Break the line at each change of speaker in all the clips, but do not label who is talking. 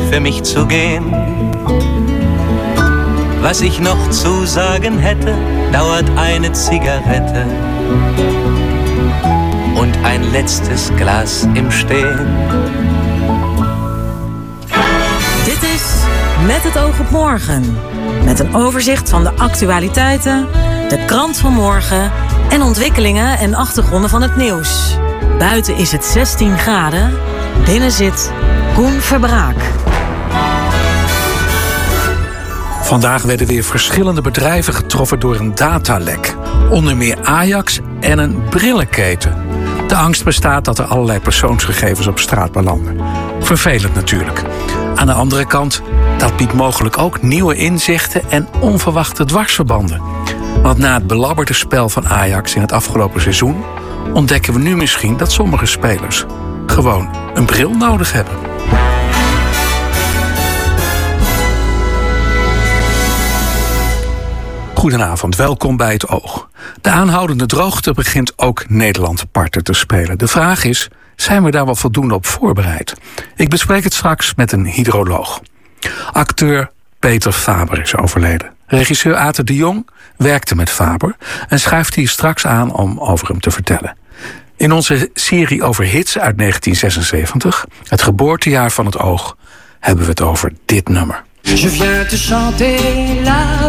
für mich zu gehen. Was ich noch zu sagen hätte, dauert eine Zigarette und ein letztes Glas im Stehen.
Dit is Met het oog op morgen. Met een overzicht van de actualiteiten, de krant van morgen en ontwikkelingen en achtergronden van het nieuws. Buiten is het 16 graden. Binnen zit Koen Verbraak.
Vandaag werden weer verschillende bedrijven getroffen door een datalek. Onder meer Ajax en een brillenketen. De angst bestaat dat er allerlei persoonsgegevens op straat belanden. Vervelend natuurlijk. Aan de andere kant, dat biedt mogelijk ook nieuwe inzichten en onverwachte dwarsverbanden. Want na het belabberde spel van Ajax in het afgelopen seizoen ontdekken we nu misschien dat sommige spelers gewoon een bril nodig hebben. Goedenavond, welkom bij Het Oog. De aanhoudende droogte begint ook Nederland parten te spelen. De vraag is, zijn we daar wel voldoende op voorbereid? Ik bespreek het straks met een hydroloog. Acteur Peter Faber is overleden. Regisseur Aten de Jong werkte met Faber en schuift hier straks aan om over hem te vertellen. In onze serie over hits uit 1976, het geboortejaar van Het Oog, hebben we het over dit nummer.
Je viens te chanter la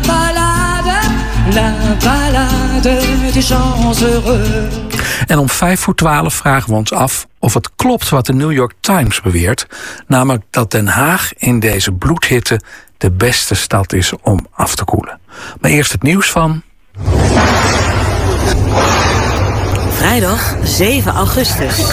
ballade des gens heureux.
En om 11:55 vragen we ons af of het klopt wat de New York Times beweert, namelijk dat Den Haag in deze bloedhitte de beste stad is om af te koelen. Maar eerst het nieuws van
Vrijdag 7 augustus.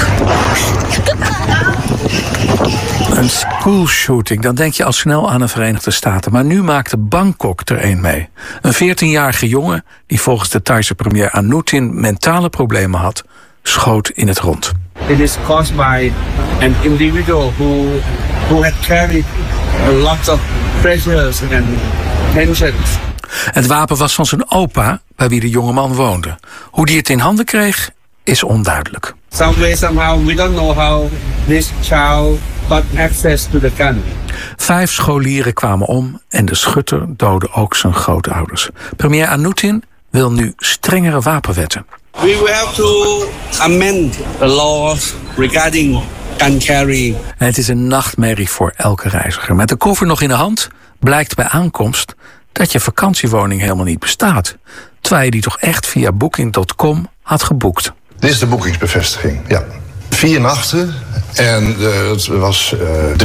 Een schoolshooting, dan denk je al snel aan de Verenigde Staten. Maar nu maakte Bangkok er een mee. Een 14-jarige jongen die volgens de Thaise premier Anutin mentale problemen had, schoot in het rond.
It is caused by an individual who had carried a lot of pressures and tensions.
Het wapen was van zijn opa, bij wie de jongeman woonde. Hoe die het in handen kreeg, is onduidelijk.
Some way, somehow, we don't know how this child got access to the gun.
5 scholieren kwamen om en de schutter doodde ook zijn grootouders. Premier Anutin wil nu strengere wapenwetten.
We will have to amend the laws regarding gun carry.
En het is een nachtmerrie voor elke reiziger. Met de koffer nog in de hand blijkt bij aankomst dat je vakantiewoning helemaal niet bestaat. Terwijl je die toch echt via booking.com had geboekt.
Dit is de boekingsbevestiging, ja. 4 nachten en het was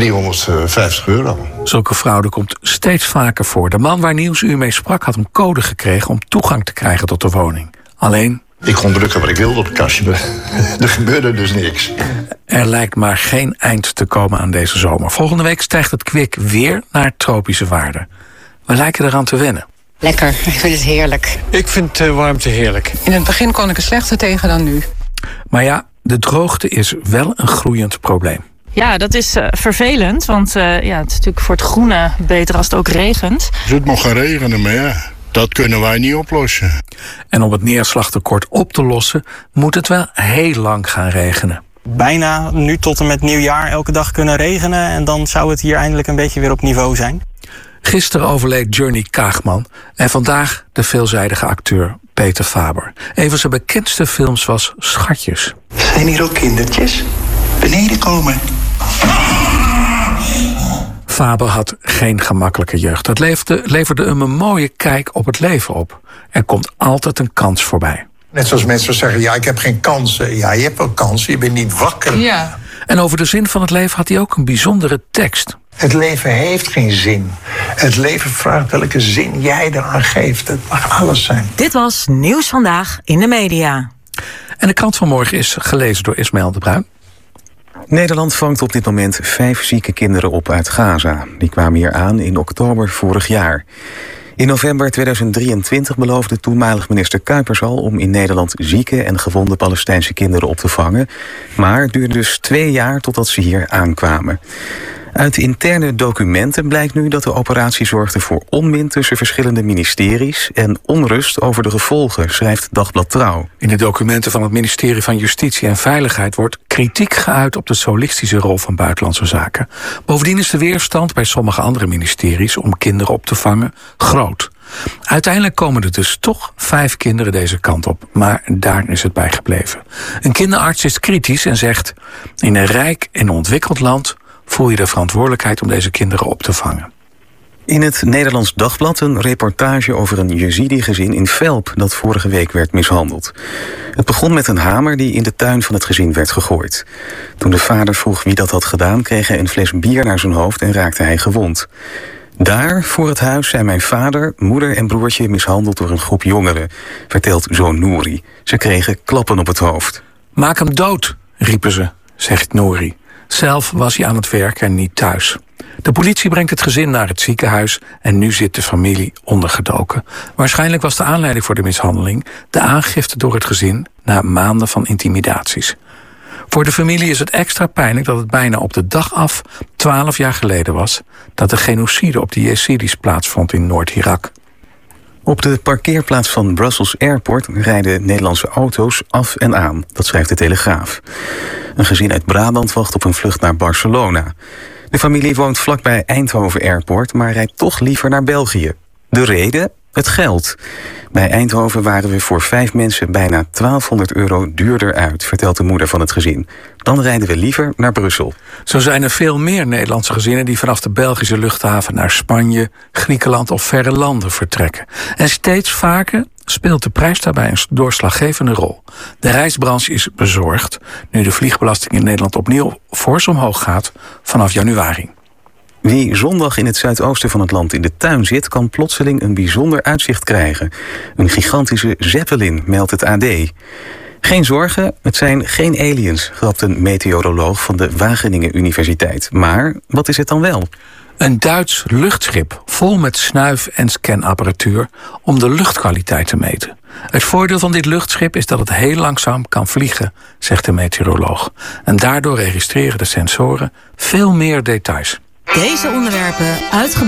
€350.
Zulke fraude komt steeds vaker voor. De man waar Nieuwsuur mee sprak had een code gekregen om toegang te krijgen tot de woning. Alleen,
ik kon drukken wat ik wilde op het kastje, maar er gebeurde dus niks.
Er lijkt maar geen eind te komen aan deze zomer. Volgende week stijgt het kwik weer naar tropische waarden. We lijken eraan te wennen.
Lekker, ik vind het heerlijk.
Ik vind warmte heerlijk.
In het begin kon ik er slechter tegen dan nu.
Maar ja, de droogte is wel een groeiend probleem.
Ja, dat is vervelend, want het is natuurlijk voor het groene beter als het ook regent.
Het moet gaan regenen, maar ja, dat kunnen wij niet oplossen.
En om het neerslagtekort op te lossen, moet het wel heel lang gaan regenen.
Bijna nu tot en met nieuwjaar elke dag kunnen regenen en dan zou het hier eindelijk een beetje weer op niveau zijn.
Gisteren overleed Journey Kaagman en vandaag de veelzijdige acteur Peter Faber. Een van zijn bekendste films was Schatjes.
Zijn hier ook kindertjes? Beneden komen.
Faber had geen gemakkelijke jeugd. Dat leverde hem een mooie kijk op het leven op. Er komt altijd een kans voorbij.
Net zoals mensen zeggen, ja, ik heb geen kansen. Ja, je hebt wel kansen, je bent niet wakker.
Ja.
En over de zin van het leven had hij ook een bijzondere tekst.
Het leven heeft geen zin. Het leven vraagt welke zin jij eraan geeft. Het mag alles zijn.
Dit was Nieuws Vandaag in de Media.
En de krant van morgen is gelezen door Ismaël de Bruin.
Nederland vangt op dit moment 5 zieke kinderen op uit Gaza. Die kwamen hier aan in oktober vorig jaar. In november 2023 beloofde toenmalig minister Kuipers al om in Nederland zieke en gewonde Palestijnse kinderen op te vangen. Maar het duurde dus 2 jaar totdat ze hier aankwamen. Uit interne documenten blijkt nu dat de operatie zorgde voor onmin tussen verschillende ministeries en onrust over de gevolgen, schrijft Dagblad Trouw.
In de documenten van het ministerie van Justitie en Veiligheid wordt kritiek geuit op de solistische rol van Buitenlandse Zaken. Bovendien is de weerstand bij sommige andere ministeries om kinderen op te vangen groot. Uiteindelijk komen er dus toch 5 kinderen deze kant op, maar daar is het bij gebleven. Een kinderarts is kritisch en zegt: in een rijk en ontwikkeld land voel je de verantwoordelijkheid om deze kinderen op te vangen.
In het Nederlands Dagblad een reportage over een Jezidi-gezin in Velp dat vorige week werd mishandeld. Het begon met een hamer die in de tuin van het gezin werd gegooid. Toen de vader vroeg wie dat had gedaan, kreeg hij een fles bier naar zijn hoofd en raakte hij gewond. Daar, voor het huis, zijn mijn vader, moeder en broertje mishandeld door een groep jongeren, vertelt zoon Nouri. Ze kregen klappen op het hoofd.
Maak hem dood, riepen ze, zegt Nouri. Zelf was hij aan het werk en niet thuis. De politie brengt het gezin naar het ziekenhuis en nu zit de familie ondergedoken. Waarschijnlijk was de aanleiding voor de mishandeling de aangifte door het gezin na maanden van intimidaties. Voor de familie is het extra pijnlijk dat het bijna op de dag af 12 jaar geleden was dat de genocide op de Jezidis plaatsvond in Noord-Irak.
Op de parkeerplaats van Brussels Airport rijden Nederlandse auto's af en aan. Dat schrijft de Telegraaf. Een gezin uit Brabant wacht op een vlucht naar Barcelona. De familie woont vlakbij Eindhoven Airport, maar rijdt toch liever naar België. De reden? Het geld. Bij Eindhoven waren we voor 5 mensen bijna €1200 duurder uit, vertelt de moeder van het gezin. Dan rijden we liever naar Brussel.
Zo zijn er veel meer Nederlandse gezinnen die vanaf de Belgische luchthaven naar Spanje, Griekenland of verre landen vertrekken. En steeds vaker speelt de prijs daarbij een doorslaggevende rol. De reisbranche is bezorgd nu de vliegbelasting in Nederland opnieuw fors omhoog gaat vanaf januari.
Wie zondag in het zuidoosten van het land in de tuin zit, kan plotseling een bijzonder uitzicht krijgen. Een gigantische zeppelin, meldt het AD. Geen zorgen, het zijn geen aliens, grapt een meteoroloog van de Wageningen Universiteit. Maar wat is het dan wel?
Een Duits luchtschip vol met snuif- en scanapparatuur om de luchtkwaliteit te meten. Het voordeel van dit luchtschip is dat het heel langzaam kan vliegen, zegt de meteoroloog. En daardoor registreren de sensoren veel meer details.
Deze onderwerpen uitgebreid